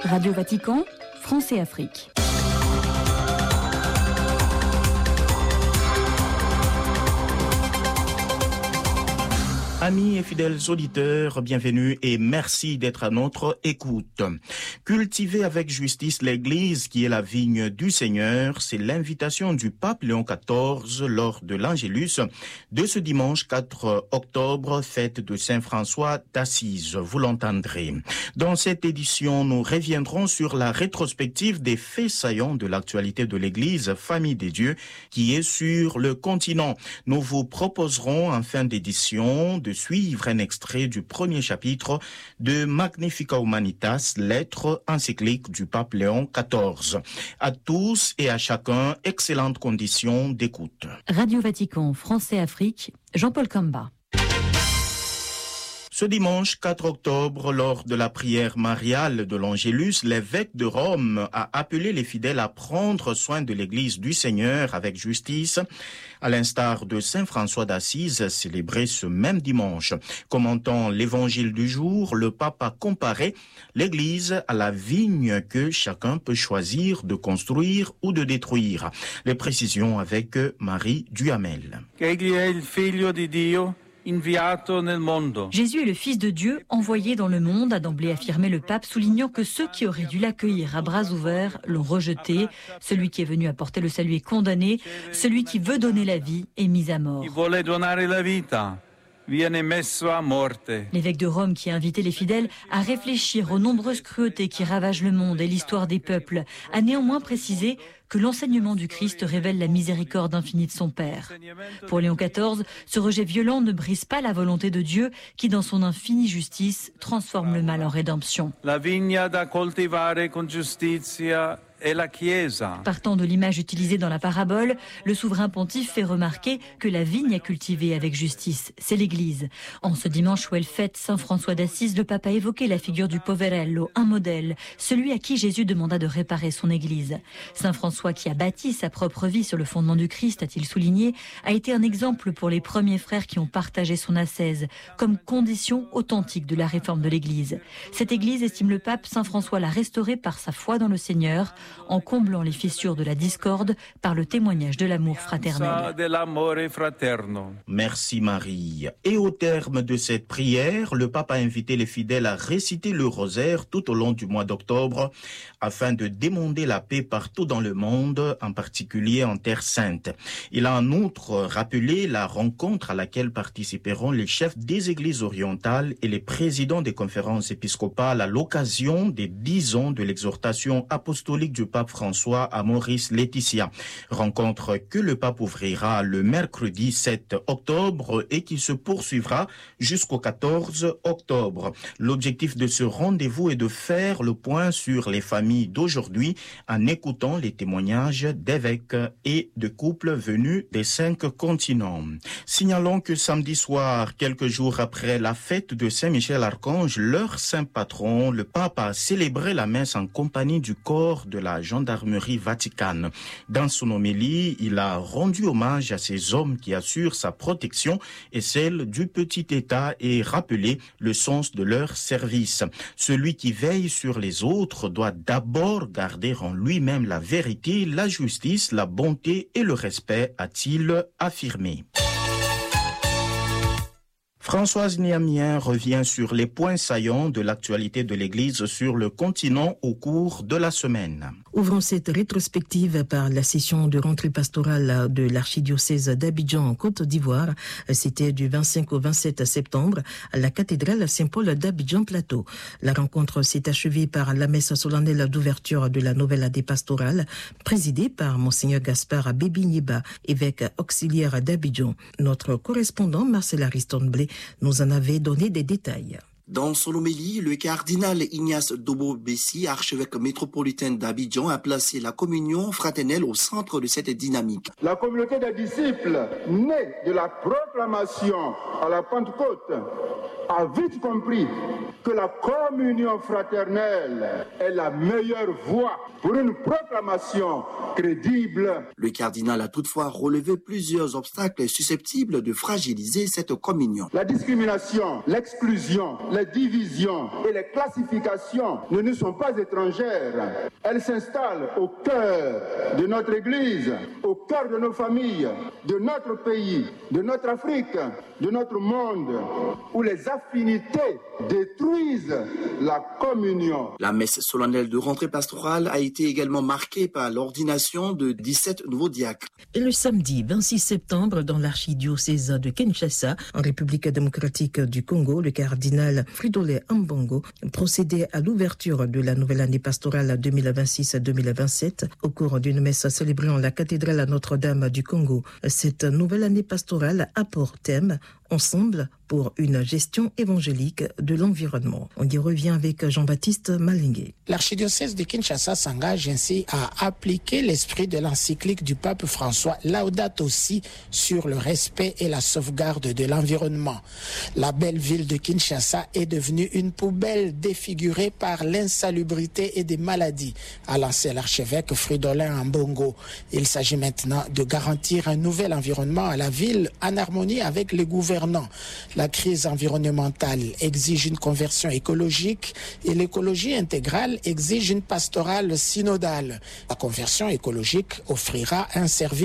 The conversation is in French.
Radio Vatican, France et Afrique. Amis et fidèles auditeurs, bienvenue et merci d'être à notre écoute. Cultiver avec justice l'Église qui est la vigne du Seigneur, c'est l'invitation du pape Léon XIV lors de l'Angélus de ce dimanche 4 octobre, fête de Saint François d'Assise, vous l'entendrez. Dans cette édition, nous reviendrons sur la rétrospective des faits saillants de l'actualité de l'Église, famille des dieux, qui est sur le continent. Nous vous proposerons en fin d'édition de suivre un extrait du premier chapitre de Magnificat Humanitas, lettre encyclique du pape Léon XIV. À tous et à chacun, excellentes conditions d'écoute. Radio Vatican, France et Afrique, Jean-Paul Kamba. Ce dimanche 4 octobre, lors de la prière mariale de l'Angélus, l'évêque de Rome a appelé les fidèles à prendre soin de l'Église du Seigneur avec justice, à l'instar de Saint François d'Assise, célébré ce même dimanche. Commentant l'évangile du jour, le pape a comparé l'Église à la vigne que chacun peut choisir de construire ou de détruire. Les précisions avec Marie Duhamel. Egli è il figlio di Dio. Jésus est le Fils de Dieu envoyé dans le monde, a d'emblée affirmé le pape, soulignant que ceux qui auraient dû l'accueillir à bras ouverts l'ont rejeté. Celui qui est venu apporter le salut est condamné. Celui qui veut donner la vie est mis à mort. L'évêque de Rome, qui a invité les fidèles à réfléchir aux nombreuses cruautés qui ravagent le monde et l'histoire des peuples, a néanmoins précisé que l'enseignement du Christ révèle la miséricorde infinie de son Père. Pour Léon XIV, ce rejet violent ne brise pas la volonté de Dieu qui, dans son infinie justice, transforme le mal en rédemption. La vigna da coltivare con giustizia et la Chiesa. Partant de l'image utilisée dans la parabole, le souverain pontife fait remarquer que la vigne à cultiver avec justice, c'est l'Église. En ce dimanche où elle fête Saint François d'Assise, le pape a évoqué la figure du poverello, un modèle, celui à qui Jésus demanda de réparer son Église. Saint François, qui a bâti sa propre vie sur le fondement du Christ, a-t-il souligné, a été un exemple pour les premiers frères qui ont partagé son ascèse, comme condition authentique de la réforme de l'Église. Cette Église, estime le pape, Saint François l'a restaurée par sa foi dans le Seigneur, en comblant les fissures de la discorde par le témoignage de l'amour fraternel. Merci Marie. Et au terme de cette prière, le pape a invité les fidèles à réciter le rosaire tout au long du mois d'octobre afin de demander la paix partout dans le monde, en particulier en Terre Sainte. Il a en outre rappelé la rencontre à laquelle participeront les chefs des églises orientales et les présidents des conférences épiscopales à l'occasion des 10 ans de l'exhortation apostolique du pape François à Maurice Laetitia. Rencontre que le pape ouvrira le mercredi 7 octobre et qui se poursuivra jusqu'au 14 octobre. L'objectif de ce rendez-vous est de faire le point sur les familles d'aujourd'hui en écoutant les témoignages d'évêques et de couples venus des 5 continents. Signalons que samedi soir, quelques jours après la fête de Saint-Michel-Archange, leur saint patron, le pape a célébré la messe en compagnie du corps de la gendarmerie vaticane. Dans son homélie, il a rendu hommage à ces hommes qui assurent sa protection et celle du petit État et rappelé le sens de leur service. Celui qui veille sur les autres doit d'abord garder en lui-même la vérité, la justice, la bonté et le respect, a-t-il affirmé. Françoise Niamien revient sur les points saillants de l'actualité de l'Église sur le continent au cours de la semaine. Ouvrons cette rétrospective par la session de rentrée pastorale de l'archidiocèse d'Abidjan en Côte d'Ivoire. C'était du 25 au 27 septembre à la cathédrale Saint-Paul d'Abidjan-Plateau. La rencontre s'est achevée par la messe solennelle d'ouverture de la nouvelle année pastorale, présidée par Monseigneur Gaspard Abébinieba, évêque auxiliaire d'Abidjan. Notre correspondant Marcel Ariston-Blé nous en avait donné des détails. Dans son homélie, le cardinal Ignace Dobo-Bessi, archevêque métropolitain d'Abidjan, a placé la communion fraternelle au centre de cette dynamique. La communauté des disciples, née de la proclamation à la Pentecôte, a vite compris que la communion fraternelle est la meilleure voie pour une proclamation crédible. Le cardinal a toutefois relevé plusieurs obstacles susceptibles de fragiliser cette communion. La discrimination, l'exclusion, les divisions et les classifications ne nous sont pas étrangères. Elles s'installent au cœur de notre Église, au cœur de nos familles, de notre pays, de notre Afrique, de notre monde, où les affinités détruisent la communion. La messe solennelle de rentrée pastorale a été également marquée par l'ordination de 17 nouveaux diacres. Et le samedi 26 septembre, dans l'archidiocèse de Kinshasa, en République démocratique du Congo, le cardinal Fridolin Ambongo procédait à l'ouverture de la nouvelle année pastorale 2026-2027 au cours d'une messe célébrée en la cathédrale Notre-Dame du Congo. Cette nouvelle année pastorale a pour thème « Ensemble pour une gestion évangélique de l'environnement ». On y revient avec Jean-Baptiste Malingué. L'archidiocèse de Kinshasa s'engage ainsi à appliquer l'esprit de l'encyclique du pape François Laudato Si sur le respect et la sauvegarde de l'environnement. La belle ville de Kinshasa est devenue une poubelle défigurée par l'insalubrité et des maladies, a lancé l'archevêque Fridolin Ambongo. Il s'agit maintenant de garantir un nouvel environnement à la ville en harmonie avec les gouvernants. La crise environnementale exige une conversion écologique et l'écologie intégrale exige une pastorale synodale. La conversion écologique offrira un service